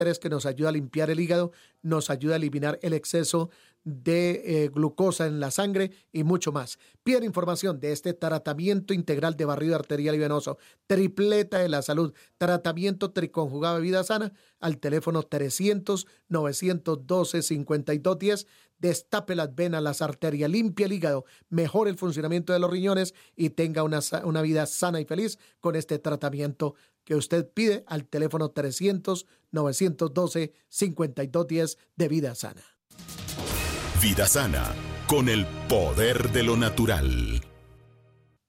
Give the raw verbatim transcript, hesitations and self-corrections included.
que nos ayuda a limpiar el hígado, nos ayuda a eliminar el exceso de eh, glucosa en la sangre y mucho más. Piden información de este tratamiento integral de barrido arterial y venoso, tripleta de la salud, tratamiento triconjugado de vida sana, al teléfono trescientos, novecientos doce, cincuenta y dos diez. Destape las venas, las arterias, limpie el hígado, mejore el funcionamiento de los riñones y tenga una, una vida sana y feliz con este tratamiento que usted pide al teléfono trescientos, novecientos doce, cincuenta y dos diez de Vida Sana. Vida Sana, con el poder de lo natural.